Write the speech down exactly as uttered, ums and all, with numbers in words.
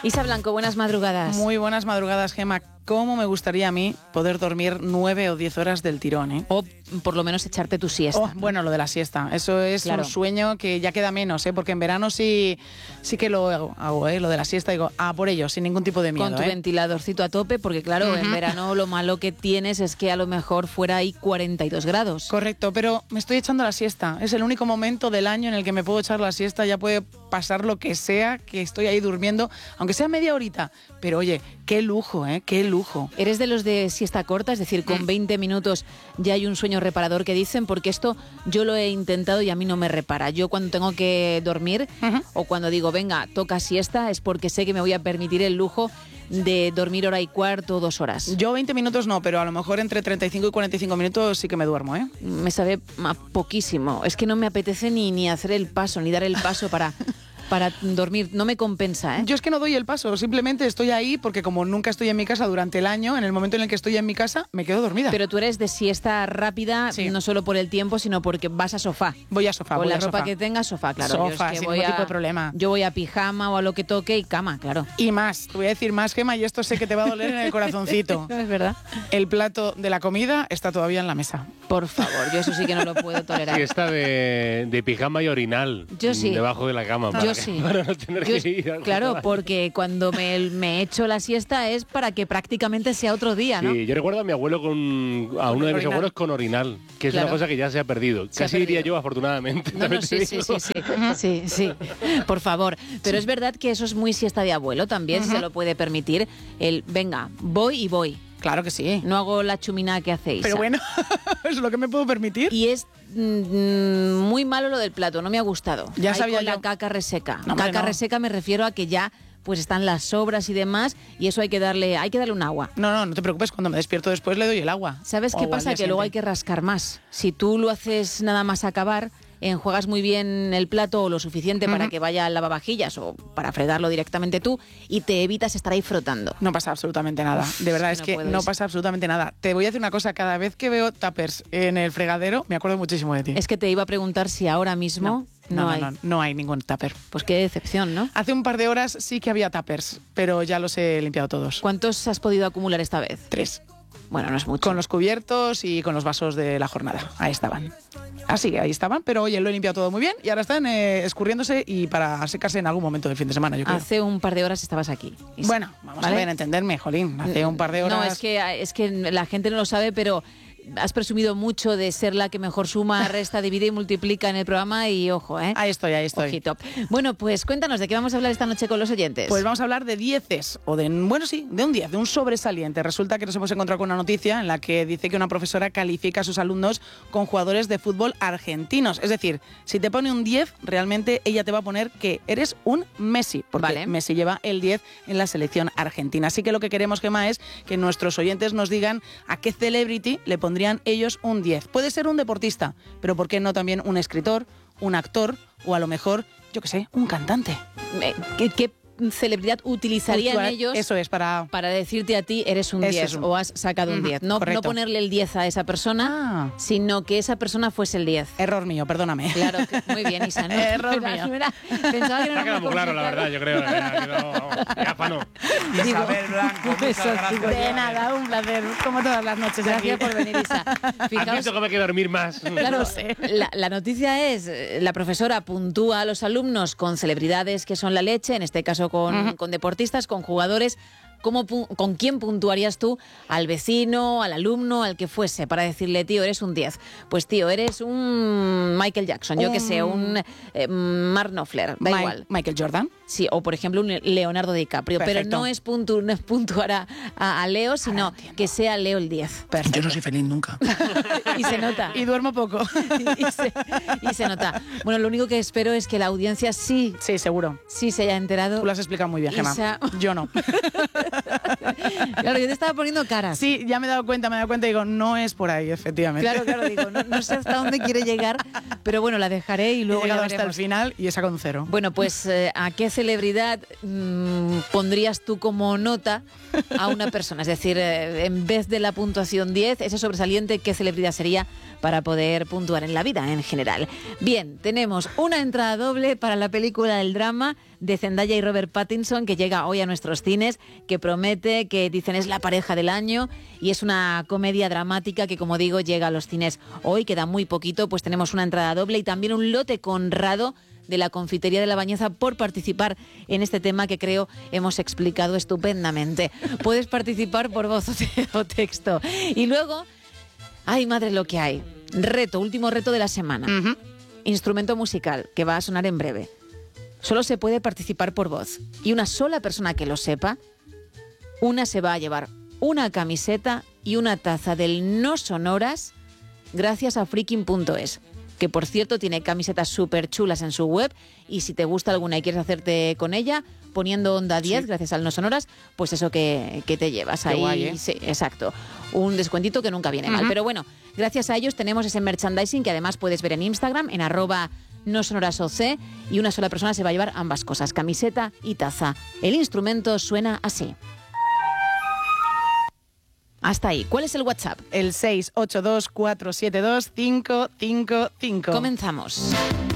Isa Blanco, buenas madrugadas. Muy buenas madrugadas, Gemma. ¿Cómo me gustaría a mí poder dormir nueve o diez horas del tirón, eh? O por lo menos echarte tu siesta. Oh, bueno, lo de la siesta. Eso es claro. Un sueño que ya queda menos, ¿eh? Porque en verano sí, sí que lo hago, hago ¿eh? Lo de la siesta, digo, ah, por ello, sin ningún tipo de miedo. Con tu ¿eh? ventiladorcito a tope, porque claro, uh-huh. en verano lo malo que tienes es que a lo mejor fuera ahí cuarenta y dos grados. Correcto, pero me estoy echando la siesta. Es el único momento del año en el que me puedo echar la siesta. Ya puede pasar lo que sea, que estoy ahí durmiendo, aunque sea media horita. Pero oye, qué lujo, ¿eh? Qué lujo. ¿Eres de los de siesta corta? Es decir, con veinte minutos ya hay un sueño reparador que dicen, porque esto yo lo he intentado y a mí no me repara. Yo cuando tengo que dormir uh-huh. o cuando digo, venga, toca siesta, es porque sé que me voy a permitir el lujo de dormir hora y cuarto o dos horas. Yo veinte minutos no, pero a lo mejor entre treinta y cinco y cuarenta y cinco minutos sí que me duermo, ¿eh? Me sabe a poquísimo. Es que no me apetece ni, ni hacer el paso, ni dar el paso para... para dormir, no me compensa, ¿eh? Yo es que no doy el paso, simplemente estoy ahí porque como nunca estoy en mi casa durante el año, en el momento en el que estoy en mi casa, me quedo dormida. Pero tú eres de siesta rápida, sí. no solo por el tiempo, sino porque vas a sofá. Voy a sofá, Con voy la a ropa sofá. que tengas, sofá, claro. Sofá, yo es que sin voy ningún a, tipo de problema. Yo voy a pijama o a lo que toque y cama, claro. Y más, te voy a decir más, Gemma, y esto sé que te va a doler en el corazoncito. No, es verdad. El plato de la comida está todavía en la mesa. Por favor, yo eso sí que no lo puedo tolerar. Siesta de, de pijama y orinal. Yo sí. Debajo de la cama. Para Yo que, sí. Para no tener yo, que ir al claro, trabajo. Porque cuando me, me echo la siesta es para que prácticamente sea otro día, ¿no? Sí, yo recuerdo a mi abuelo con... A uno de mis abuelos con orinal, que es claro. una cosa que ya se ha perdido. Se Casi ha diría perdido. yo, afortunadamente. No, no, sí, sí, sí, sí, sí, sí, por favor. Pero sí. es verdad que eso es muy siesta de abuelo también, uh-huh. si se lo puede permitir. El, venga, voy y voy. Claro que sí. No hago la chumina que hacéis. Pero bueno, es lo que me puedo permitir. Y es mm, muy malo lo del plato, no me ha gustado. Ya Ahí sabía con yo. la caca reseca. No, caca no. reseca me refiero a que ya pues están las sobras y demás, y eso hay que darle, hay que darle un agua. No, no, no te preocupes, cuando me despierto después le doy el agua. ¿Sabes qué pasa? Que luego hay que rascar más. Si tú lo haces nada más acabar, enjuagas muy bien el plato o lo suficiente uh-huh. para que vaya al lavavajillas o para fregarlo directamente tú y te evitas estar ahí frotando. No pasa absolutamente nada. Uf, de verdad, es no que no pasa absolutamente nada. Te voy a decir una cosa, cada vez que veo tuppers en el fregadero, me acuerdo muchísimo de ti. Es que te iba a preguntar si ahora mismo... No, no, no, hay. no, no, no hay ningún tupper. Pues qué decepción, ¿no? Hace un par de horas sí que había tuppers, pero ya los he limpiado todos. ¿Cuántos has podido acumular esta vez? Tres. Bueno, no es mucho. Con los cubiertos y con los vasos de la jornada. Ahí estaban. Así que ahí estaban, pero oye, lo he limpiado todo muy bien y ahora están eh, escurriéndose y para secarse en algún momento del fin de semana, yo creo. Hace un par de horas estabas aquí. Isa. Bueno, vamos ¿Vale? a ver, entenderme, jolín. Hace un par de horas... No, es que, es que la gente no lo sabe, pero... Has presumido mucho de ser la que mejor suma, resta, divide y multiplica en el programa y ojo, ¿eh? Ahí estoy, ahí estoy. Ojito. Bueno, pues cuéntanos, ¿de qué vamos a hablar esta noche con los oyentes? Pues vamos a hablar de dieces, o de, bueno sí, de un diez, de un sobresaliente. Resulta que nos hemos encontrado con una noticia en la que dice que una profesora califica a sus alumnos con jugadores de fútbol argentinos. Es decir, si te pone un diez, realmente ella te va a poner que eres un Messi, porque vale. Messi lleva el diez en la selección argentina. Así que lo que queremos, Gemma, es que nuestros oyentes nos digan a qué celebrity le pondrían ellos un diez. Puede ser un deportista, pero ¿por qué no también un escritor, un actor o a lo mejor, yo qué sé, un cantante? ¿Qué, qué celebridad utilizarían Puntual, ellos eso es para para decirte a ti eres un diez un... o has sacado un diez? No, no ponerle el diez a esa persona, ah. sino que esa persona fuese el diez. Error mío, perdóname. Claro, que, muy bien, Isa, ¿no? Error mío. Pensaba que no ha quedado muy claro, la verdad, yo creo. Diáfano. Isabel Blanco, muchas gracias. De nada, un placer, como todas las noches. Gracias por venir, Isa. Fijaos, has visto que me hay que dormir más. Claro, no sé. la, la noticia es, la profesora puntúa a los alumnos con celebridades que son la leche, en este caso con, uh-huh. con deportistas, con jugadores. ¿Cómo, ¿Con quién puntuarías tú al vecino, al alumno, al que fuese, para decirle, tío, eres un diez? Pues, tío, eres un Michael Jackson, yo um, que sé, un eh, Mark Knopfler, da Ma- igual. Michael Jordan. Sí, o por ejemplo un Leonardo DiCaprio. Perfecto. Pero no es, puntu, no es puntuar a, a, a Leo, sino Ahora, que sea Leo el diez. Perfecto. Yo no soy feliz nunca. Y se nota. Y duermo poco. y, y, se, y se nota. Bueno, lo único que espero es que la audiencia sí... Sí, seguro. Sí se haya enterado. Tú lo has explicado muy bien, Gemma. Isa... Yo no. Claro, yo te estaba poniendo caras. Sí, ya me he dado cuenta, me he dado cuenta y digo, no es por ahí, efectivamente. Claro, claro, digo, no, no sé hasta dónde quiere llegar, pero bueno, la dejaré y luego he llegado ya hasta veremos. el final y he sacado un cero. Bueno, pues eh, ¿a qué celebridad mmm, pondrías tú como nota a una persona? Es decir, eh, en vez de la puntuación diez, ese sobresaliente, ¿qué celebridad sería para poder puntuar en la vida en general? Bien, tenemos una entrada doble para la película del drama de Zendaya y Robert Pattinson, que llega hoy a nuestros cines, que promete, que dicen es la pareja del año, y es una comedia dramática que, como digo, llega a los cines hoy, queda muy poquito, pues tenemos una entrada doble y también un lote conrado de la Confitería de la Bañeza por participar en este tema que creo hemos explicado estupendamente. Puedes participar por voz o texto. Y luego, ay madre lo que hay, reto, último reto de la semana. Uh-huh. Instrumento musical, que va a sonar en breve. Solo se puede participar por voz. Y una sola persona que lo sepa, una se va a llevar una camiseta y una taza del No Sonoras gracias a freaking punto es. Que por cierto tiene camisetas súper chulas en su web, y si te gusta alguna y quieres hacerte con ella, poniendo Onda diez, sí, gracias al No Sonoras, pues eso que, que te llevas. Qué ahí. Guay, ¿eh? Sí, exacto. Un descuentito que nunca viene uh-huh. mal. Pero bueno, gracias a ellos tenemos ese merchandising que además puedes ver en Instagram, en arroba No Sonoras O C, y una sola persona se va a llevar ambas cosas, camiseta y taza. El instrumento suena así. Hasta ahí. ¿Cuál es el WhatsApp? El seis ocho dos cuatro siete dos cinco cinco cinco. Comenzamos.